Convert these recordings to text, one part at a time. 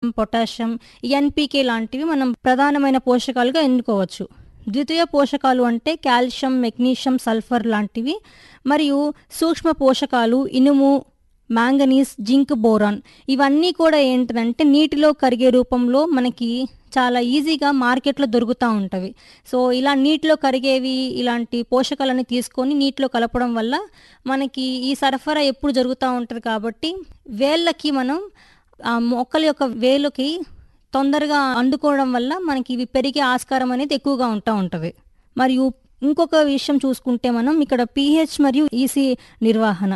Potassium, NPK లాంటివి మనం ప్రధానమైన పోషకాలుగా ఎన్నుకోవచ్చు. ద్వితీయ పోషకాలు అంటే కాల్షియం, మెగ్నీషియం, సల్ఫర్ లాంటివి మరియు సూక్ష్మ పోషకాలు ఇనుము, మాంగనీస్, జింక్, బోరాన్ ఇవన్నీ కూడా ఏంటిదంటే నీటిలో కరిగే రూపంలో మనకి చాలా ఈజీగా మార్కెట్లో దొరుకుతూ ఉంటవి. సో ఇలా నీటిలో కరిగేవి ఇలాంటి పోషకాలని తీసుకొని నీటిలో కలపడం వల్ల మనకి ఈ సరఫరా ఎప్పుడు జరుగుతూ ఉంటుంది కాబట్టి వేళ్ళకి మనం ఆ మొక్కల యొక్క వేలుకి తొందరగా అందుకోవడం వల్ల మనకి ఇవి పెరిగే ఆస్కారం అనేది ఎక్కువగా ఉంటుంది. మరియు ఇంకొక విషయం చూసుకుంటే మనం ఇక్కడ పీహెచ్ మరియు ఈసీ నిర్వహణ.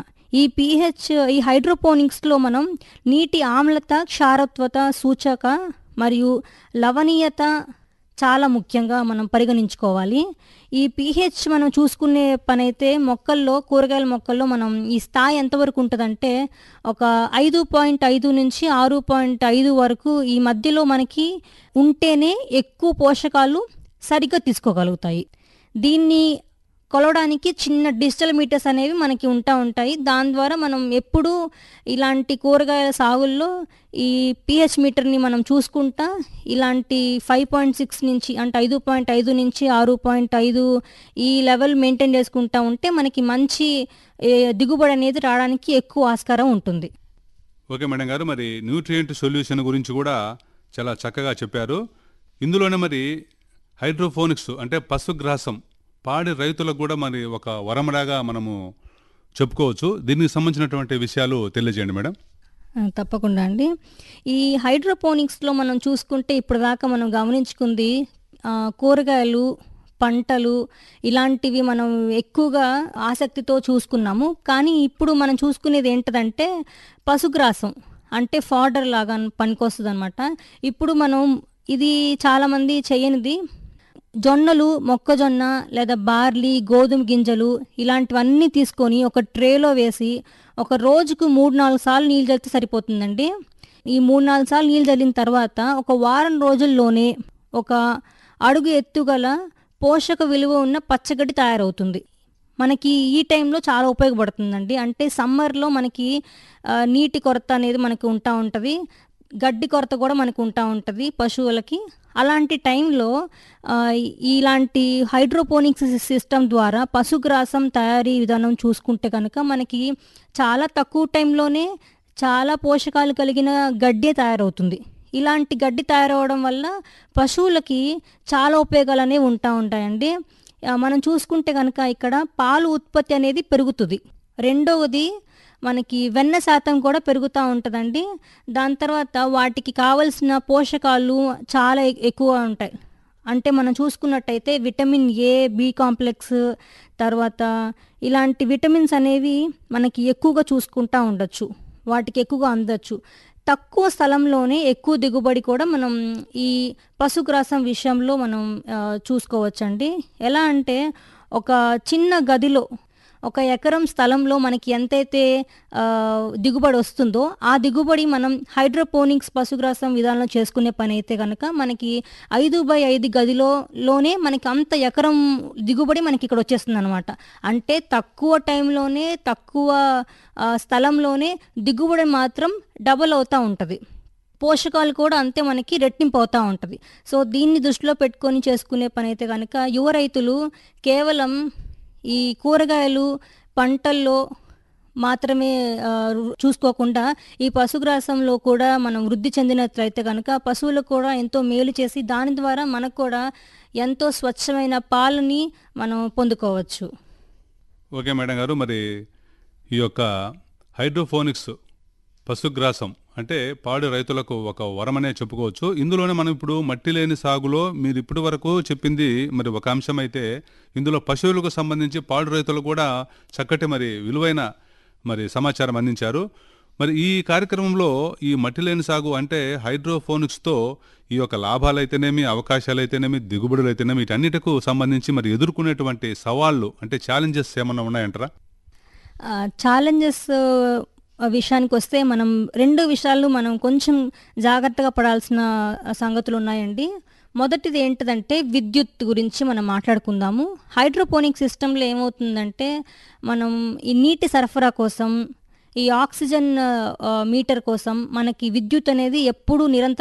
ఈ హైడ్రోపోనిక్స్లో మనం నీటి ఆమ్లత, క్షారత్వత సూచక మరియు లవణీయత చాలా ముఖ్యంగా మనం పరిగణించుకోవాలి. ఈ పీహెచ్ మనం చూసుకునే పనైతే కూరగాయల మొక్కల్లో మనం ఈ స్థాయి ఎంతవరకు ఉంటుందంటే ఒక 5.5 నుంచి 6.5 వరకు ఈ మధ్యలో మనకి ఉంటేనే ఎక్కువ పోషకాలు సరిగ్గా తీసుకోగలుగుతాయి. దీన్ని కొలవడానికి చిన్న డిజిటల్ మీటర్స్ అనేవి మనకి ఉంటాయి. దాని ద్వారా మనం ఎప్పుడూ ఇలాంటి కూరగాయల సాగుల్లో ఈ పీహెచ్ మీటర్ని మనం చూసుకుంటా ఇలాంటి 5.6 నుంచి అంటే 5.5 నుంచి 6.5 ఈ లెవెల్ మెయింటైన్ చేసుకుంటా ఉంటే మనకి మంచి దిగుబడి అనేది రావడానికి ఎక్కువ ఆస్కారం ఉంటుంది. ఓకే మేడం గారు, మరి న్యూట్రియంట్ సొల్యూషన్ గురించి కూడా చాలా చక్కగా చెప్పారు. ఇందులోనే మరి హైడ్రోఫోనిక్స్ అంటే పశుగ్రాసం పాడి రైతులకు కూడా మరి ఒక వరమలాగా మనము చెప్పుకోవచ్చు. దీనికి సంబంధించినటువంటి విషయాలు తెలియజేయండి మేడం. తప్పకుండా అండి. ఈ హైడ్రోపోనిక్స్లో మనం చూసుకుంటే ఇప్పుడు దాకా మనం గమనించుకుంది కూరగాయలు, పంటలు ఇలాంటివి మనం ఎక్కువగా ఆసక్తితో చూసుకున్నాము. కానీ ఇప్పుడు మనం చూసుకునేది ఏంటంటే పశుగ్రాసం అంటే ఫాడర్ లాగా పనికొస్తుంది అనమాట. ఇప్పుడు మనం ఇది చాలామంది చేయనిది జొన్నలు, మొక్కజొన్న లేదా బార్లీ, గోధుమ గింజలు ఇలాంటివన్నీ తీసుకొని ఒక ట్రేలో వేసి ఒక రోజుకు 3-4 సార్లు నీళ్ళు చల్లితే సరిపోతుందండి. ఈ 3-4 సార్లు నీళ్ళు చల్లిన తర్వాత ఒక వారం రోజుల్లోనే ఒక అడుగు ఎత్తుగల పోషక విలువ ఉన్న పచ్చగడ్డి తయారవుతుంది. మనకి ఈ టైంలో చాలా ఉపయోగపడుతుందండి. అంటే సమ్మర్లో మనకి నీటి కొరత అనేది మనకు ఉంటుంది, గడ్డి కొరత కూడా మనకు ఉంటుంది పశువులకి. అలాంటి టైంలో ఇలాంటి హైడ్రోపోనిక్స్ సిస్టమ్ ద్వారా పశుగ్రాసం తయారీ విధానం చూసుకుంటే కనుక మనకి చాలా తక్కువ టైంలోనే చాలా పోషకాలు కలిగిన గడ్డి తయారవుతుంది. ఇలాంటి గడ్డి తయారవడం వల్ల పశువులకి చాలా ఉపయోగాలు అనేవి ఉంటాయండి. మనం చూసుకుంటే కనుక ఇక్కడ పాలు ఉత్పత్తి అనేది పెరుగుతుంది. రెండవది మనకి వెన్న శాతం కూడా పెరుగుతూ ఉంటుందండి. దాని తర్వాత వాటికి కావలసిన పోషకాలు చాలా ఎక్కువ ఉంటాయి. అంటే మనం చూసుకున్నట్టయితే విటమిన్ ఏ, బి కాంప్లెక్స్ తర్వాత ఇలాంటి విటమిన్స్ అనేవి మనకి ఎక్కువగా చూసుకుంటూ ఉండొచ్చు, వాటికి ఎక్కువగా అందచ్చు. తక్కువ స్థలంలోనే ఎక్కువ దిగుబడి కూడా మనం ఈ పశుగ్రాసం విషయంలో మనం చూసుకోవచ్చండి. ఎలా అంటే ఒక చిన్న గదిలో 1 ఎకరం స్థలంలో మనకి ఎంతైతే దిగుబడి వస్తుందో ఆ దిగుబడి మనం హైడ్రోపోనిక్స్ పశుగ్రాసం విధానంలో చేసుకునే పని అయితే కనుక మనకి 5x5 గదిలోనే మనకి అంత ఎకరం దిగుబడి మనకి ఇక్కడ వచ్చేస్తుంది అనమాట. అంటే తక్కువ టైంలోనే తక్కువ స్థలంలోనే దిగుబడి మాత్రం డబల్ అవుతూ ఉంటుంది. పోషకాలు కూడా అంతే మనకి రెట్టింపు అవుతూ ఉంటుంది. సో దీన్ని దృష్టిలో పెట్టుకొని చేసుకునే పని అయితే కనుక యువ రైతులు కేవలం ఈ కూరగాయలు, పంటల్లో మాత్రమే చూసుకోకుండా ఈ పశుగ్రాసంలో కూడా మనం వృద్ధి చెందినట్లయితే కనుక పశువులకు కూడా ఎంతో మేలు చేసి దాని ద్వారా మనకు కూడా ఎంతో స్వచ్ఛమైన పాలని మనం పొందుకోవచ్చు. ఓకే మేడం గారు, మరి ఈ యొక్క హైడ్రోఫోనిక్స్ పశుగ్రాసం అంటే పాడి రైతులకు ఒక వరమనే చెప్పుకోవచ్చు. ఇందులోనే మనం ఇప్పుడు మట్టి లేని సాగులో మీరు ఇప్పటి వరకు చెప్పింది మరి ఒక అంశం అయితే, ఇందులో పశువులకు సంబంధించి పాడి రైతులు కూడా చక్కటి మరి విలువైన మరి సమాచారం అందించారు. మరి ఈ కార్యక్రమంలో ఈ మట్టి లేని సాగు అంటే హైడ్రోఫోనిక్స్తో ఈ యొక్క లాభాలైతేనేమి, అవకాశాలైతేనేమి, దిగుబడులైతేనేమి వీటన్నిటికు సంబంధించి మరి ఎదుర్కొనేటువంటి సవాళ్ళు అంటే ఛాలెంజెస్ ఏమన్నా ఉన్నాయంటారా? ఛాలెంజెస్ విషయానికి వస్తే మనం 2 విషయాలు మనం కొంచెం జాగ్రత్తగా పడాల్సిన సంగతులు ఉన్నాయండి. మొదటిది ఏంటిదంటే విద్యుత్ గురించి మనం మాట్లాడుకుందాము. హైడ్రోపోనిక్ సిస్టంలో ఏమవుతుందంటే మనం ఈ నీటి సరఫరా కోసం, ఈ ఆక్సిజన్ మీటర్ కోసం మనకి విద్యుత్ అనేది ఎప్పుడూ నిరంతరం